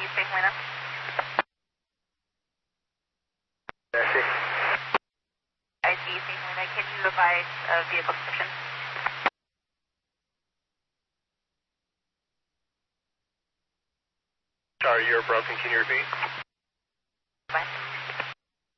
St. Helena. Bessie. ID St. Helena, can you advise vehicle description? Sorry, you're broken. Can you repeat?